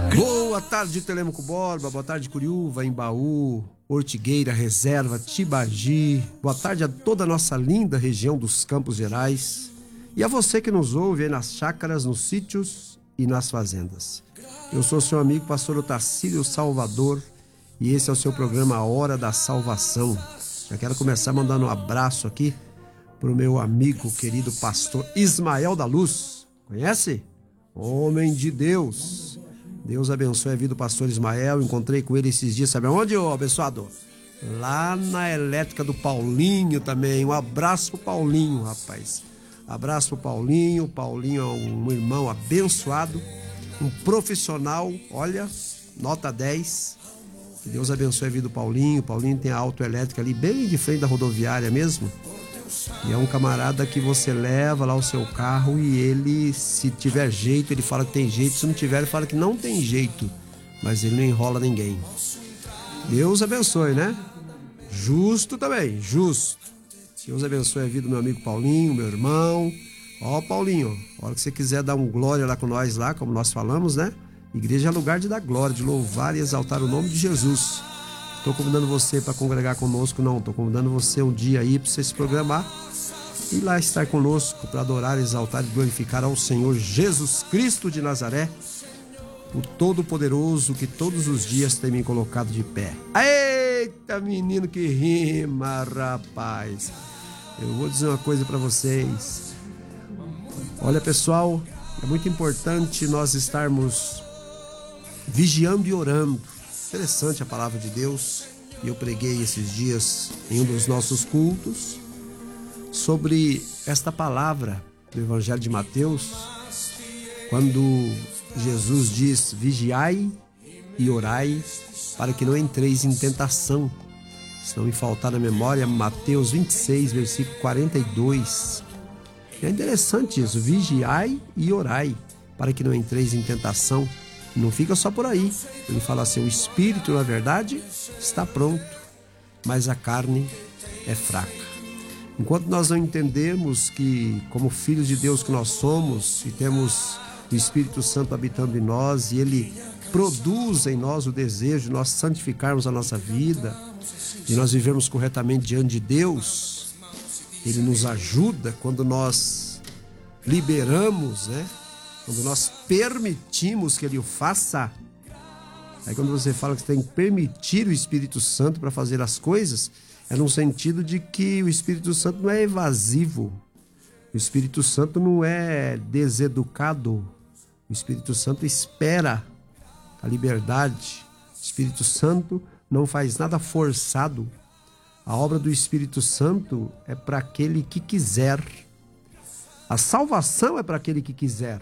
Boa tarde, Telêmaco Borba, boa tarde, Curiúva, Embaú, Ortigueira, Reserva, Tibagi. Boa tarde a toda a nossa linda região dos Campos Gerais e a você que nos ouve aí nas chácaras, nos sítios e nas fazendas. Eu sou seu amigo pastor Otacílio Salvador e esse é o seu programa A Hora da Salvação. Já quero começar mandando um abraço aqui pro meu amigo querido pastor Ismael da Luz. Conhece? Homem de Deus. Deus abençoe a vida do pastor Ismael. Encontrei com ele esses dias, sabe aonde, ô abençoado? Lá na elétrica do Paulinho também. Um abraço pro Paulinho, rapaz. Abraço pro Paulinho. Paulinho é um irmão abençoado, um profissional, olha, nota 10. Que Deus abençoe a vida do Paulinho. Paulinho tem a autoelétrica ali bem de frente da rodoviária mesmo. E é um camarada que você leva lá o seu carro e ele, se tiver jeito, ele fala que tem jeito. Se não tiver, ele fala que não tem jeito. Mas ele não enrola ninguém. Deus abençoe, né? Justo também, justo. Deus abençoe a vida do meu amigo Paulinho, meu irmão. Ó, Paulinho, a hora que você quiser dar um glória lá com nós lá, como nós falamos, né? Igreja é lugar de dar glória, de louvar e exaltar o nome de Jesus. Estou convidando você para congregar conosco, não. Estou convidando você um dia aí para você se programar e lá estar conosco para adorar, exaltar e glorificar ao Senhor Jesus Cristo de Nazaré, o Todo-Poderoso que todos os dias tem me colocado de pé. Eita, menino que rima, rapaz. Eu vou dizer uma coisa para vocês. Olha, pessoal, é muito importante nós estarmos vigiando e orando. Interessante a palavra de Deus. E eu preguei esses dias em um dos nossos cultos sobre esta palavra do Evangelho de Mateus, quando Jesus diz: vigiai e orai para que não entreis em tentação. Se não me faltar na memória, Mateus 26, versículo 42. É interessante isso, vigiai e orai para que não entreis em tentação. Não fica só por aí. Ele fala assim: o espírito, na verdade, está pronto, mas a carne é fraca. Enquanto nós não entendemos que, como filhos de Deus que nós somos, e temos o Espírito Santo habitando em nós, e ele produz em nós o desejo de nós santificarmos a nossa vida, de nós vivermos corretamente diante de Deus, ele nos ajuda quando nós liberamos, né? Quando nós permitimos que ele o faça. Aí quando você fala que você tem que permitir o Espírito Santo para fazer as coisas, é no sentido de que o Espírito Santo não é evasivo. O Espírito Santo não é deseducado. O Espírito Santo espera a liberdade. O Espírito Santo não faz nada forçado. A obra do Espírito Santo é para aquele que quiser. A salvação é para aquele que quiser.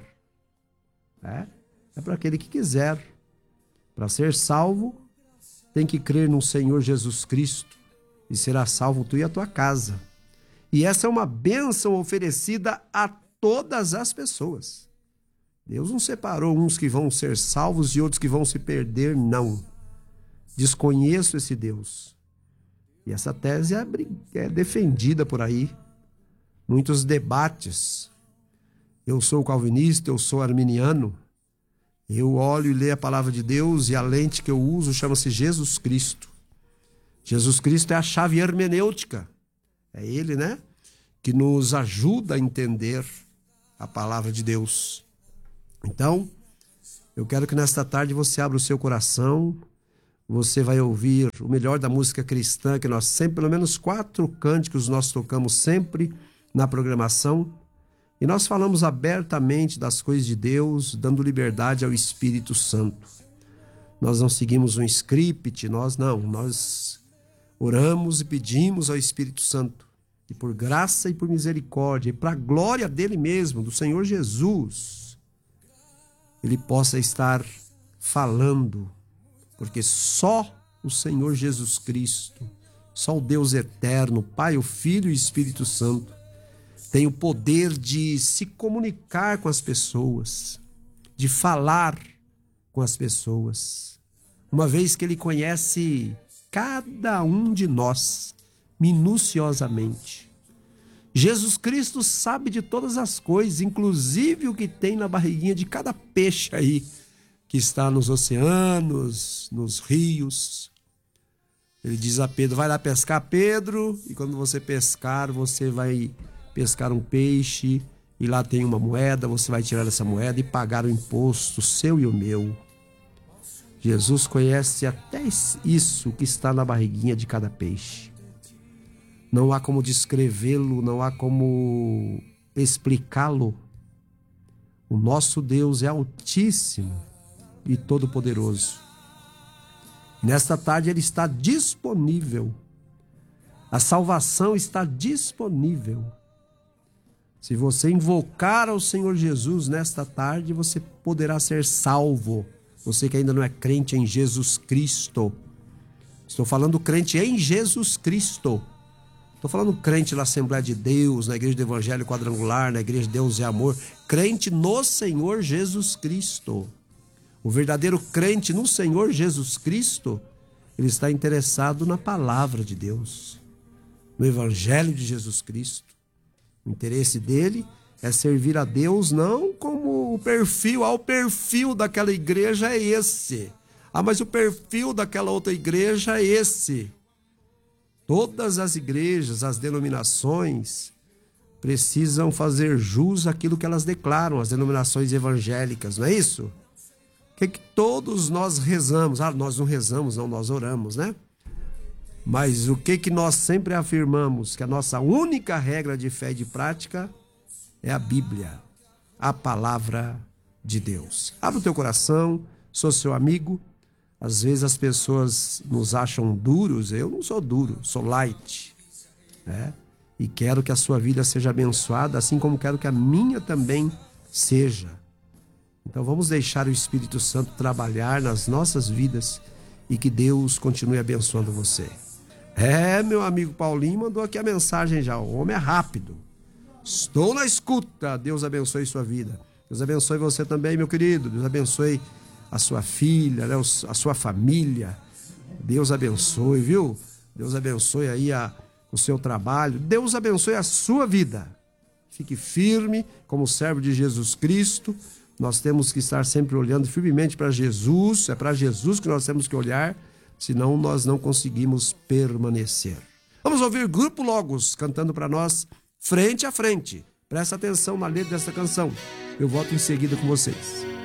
É para aquele que quiser. Para ser salvo, tem que crer no Senhor Jesus Cristo e será salvo tu e a tua casa. E essa é uma bênção oferecida a todas as pessoas. Deus não separou uns que vão ser salvos e outros que vão se perder, não. Desconheço esse Deus. E essa tese é defendida por aí. Muitos debates. Eu sou calvinista, eu sou arminiano. Eu olho e leio a palavra de Deus e a lente que eu uso chama-se Jesus Cristo. Jesus Cristo é a chave hermenêutica. É ele, né? Que nos ajuda a entender a palavra de Deus. Então, eu quero que nesta tarde você abra o seu coração. Você vai ouvir o melhor da música cristã, que nós sempre, pelo menos 4 cânticos nós tocamos sempre na programação. E nós falamos abertamente das coisas de Deus, dando liberdade ao Espírito Santo. Nós não seguimos um script, nós oramos e pedimos ao Espírito Santo, e por graça e por misericórdia, e para a glória dele mesmo, do Senhor Jesus, ele possa estar falando, porque só o Senhor Jesus Cristo, só o Deus eterno, Pai, o Filho e o Espírito Santo, tem o poder de se comunicar com as pessoas, de falar com as pessoas, uma vez que ele conhece cada um de nós minuciosamente. Jesus Cristo sabe de todas as coisas, inclusive o que tem na barriguinha de cada peixe aí, que está nos oceanos, nos rios. Ele diz a Pedro: vai lá pescar, Pedro, e quando você pescar, você vai pescar um peixe, e lá tem uma moeda, você vai tirar essa moeda e pagar o imposto seu e o meu. Jesus conhece até isso que está na barriguinha de cada peixe. Não há como descrevê-lo, não há como explicá-lo. O nosso Deus é altíssimo e todo-poderoso. Nesta tarde ele está disponível. A salvação está disponível. Se você invocar ao Senhor Jesus nesta tarde, você poderá ser salvo. Você que ainda não é crente em Jesus Cristo. Estou falando crente em Jesus Cristo. Estou falando crente na Assembleia de Deus, na Igreja do Evangelho Quadrangular, na Igreja de Deus e Amor. Crente no Senhor Jesus Cristo. O verdadeiro crente no Senhor Jesus Cristo, ele está interessado na palavra de Deus, no Evangelho de Jesus Cristo. O interesse dele é servir a Deus não como o perfil, o perfil daquela igreja é esse. Mas o perfil daquela outra igreja é esse. Todas as igrejas, as denominações, precisam fazer jus àquilo que elas declaram, as denominações evangélicas, não é isso? O que todos nós rezamos? Nós não rezamos, não, nós oramos, né? Mas o que nós sempre afirmamos? Que a nossa única regra de fé e de prática é a Bíblia, a palavra de Deus. Abre o teu coração, sou seu amigo. Às vezes as pessoas nos acham duros, eu não sou duro, sou light, né? E quero que a sua vida seja abençoada, assim como quero que a minha também seja. Então vamos deixar o Espírito Santo trabalhar nas nossas vidas e que Deus continue abençoando você. Meu amigo Paulinho mandou aqui a mensagem já, o homem é rápido. Estou na escuta, Deus abençoe sua vida. Deus abençoe você também, meu querido. Deus abençoe a sua filha, né? A sua família. Deus abençoe, viu? Deus abençoe aí o seu trabalho. Deus abençoe a sua vida. Fique firme como servo de Jesus Cristo. Nós temos que estar sempre olhando firmemente para Jesus. É para Jesus que nós temos que olhar, senão nós não conseguimos permanecer. Vamos ouvir Grupo Logos cantando para nós Frente a Frente. Presta atenção na letra dessa canção. Eu volto em seguida com vocês.